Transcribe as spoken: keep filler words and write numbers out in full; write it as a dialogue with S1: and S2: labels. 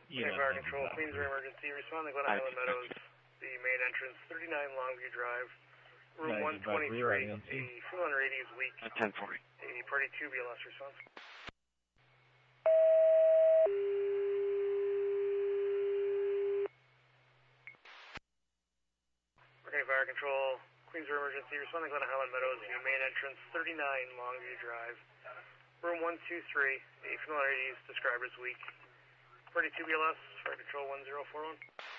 S1: Okay, Fire Control, Queensbury Emergency, responding Glen Highland Meadows, the main entrance, thirty-nine Longview Drive, room one twenty-three, a fuel under eighty is weak.
S2: ten forty.
S1: A party two B L S response. Okay, Fire Control, Queensbury Emergency, responding Glen Highland Meadows, the main entrance, thirty-nine Longview Drive, room one two three, a fuel under eighty is described as weak. Party two B L S, Fire Control one zero four one.